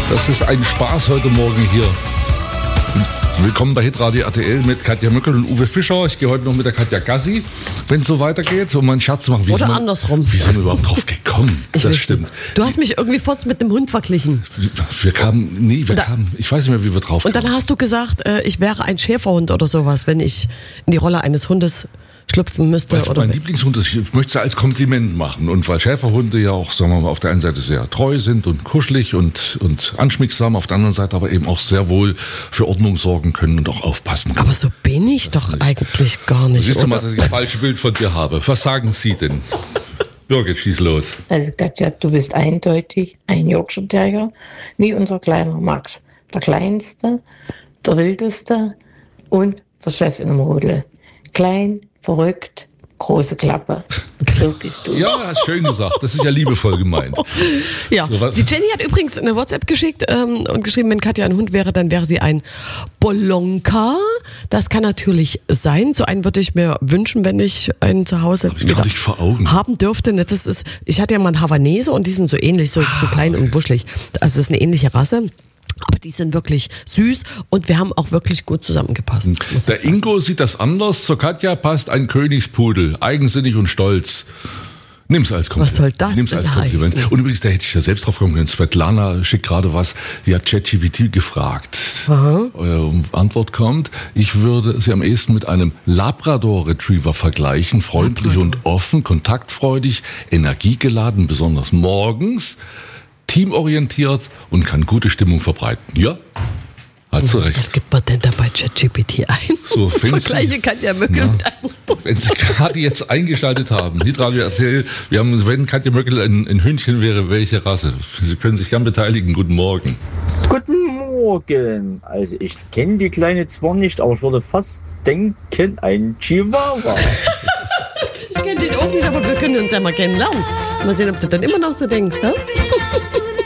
Das ist ein Spaß heute Morgen hier. Willkommen bei Hitradio RTL mit Katja Möckel und Uwe Fischer. Ich gehe heute noch mit der Katja Gassi, wenn es so weitergeht, um einen Scherz zu machen. Oder andersrum. Wie sind wir überhaupt drauf gekommen? Das stimmt. Du hast mich irgendwie kurz mit dem Hund verglichen. Wir kamen, ich weiß nicht mehr, wie wir drauf kamen. Und dann hast du gesagt, ich wäre ein Schäferhund oder sowas, wenn ich in die Rolle eines Hundes schlüpfen müsste. Weißt du, mein Lieblingshund ist, ich möchte es als Kompliment machen. Und weil Schäferhunde ja auch, sagen wir mal, auf der einen Seite sehr treu sind und kuschelig und anschmiegsam, auf der anderen Seite aber eben auch sehr wohl für Ordnung sorgen können und auch aufpassen können. Aber so bin ich doch eigentlich gar nicht. Siehst du mal, dass ich das falsche Bild von dir habe. Was sagen Sie denn? Birgit, schieß los. Also Katja, du bist eindeutig ein Yorkshire Terrier, wie unser kleiner Max. Der kleinste, der wildeste und der Chef im Rudel. Klein, verrückt, große Klappe. So bist du. Ja, schön gesagt. Das ist ja liebevoll gemeint. Ja, So, die Jenny hat übrigens eine WhatsApp geschickt und geschrieben, wenn Katja ein Hund wäre, dann wäre sie ein Bolonka. Das kann natürlich sein. So einen würde ich mir wünschen, wenn ich einen zu Hause gar nicht vor Augen haben dürfte. Das ist, ich hatte ja mal einen Havanese und die sind so ähnlich, so klein und wuschelig. Also das ist eine ähnliche Rasse. Aber die sind wirklich süß und wir haben auch wirklich gut zusammengepasst. Der Ingo sieht das anders. Zur Katja passt ein Königspudel, eigensinnig und stolz. Nimm's als Kompliment. Was soll das Nimm's denn als Kompliment. heißen? Und übrigens, da hätte ich ja selbst drauf kommen können. Svetlana schickt gerade was. Die hat ChatGPT gefragt. Antwort kommt: Ich würde sie am ehesten mit einem Labrador Retriever vergleichen. Freundlich und offen, kontaktfreudig, energiegeladen, besonders morgens. Teamorientiert und kann gute Stimmung verbreiten. Ja, hat sie recht. Was gibt man denn da bei ChatGPT ein? So, Vergleiche Katja Möckel mit einem. Wenn Sie gerade jetzt eingeschaltet haben, Hitradio RTL, wir haben, wenn Katja Möckel ein Hündchen wäre, welche Rasse? Sie können sich gern beteiligen. Guten Morgen. Guten Morgen. Also ich kenne die Kleine zwar nicht, aber ich würde fast denken, ein Chihuahua. Ich kenne dich auch nicht, aber wir können uns ja mal kennenlernen. Mal sehen, ob du dann immer noch so denkst, ne?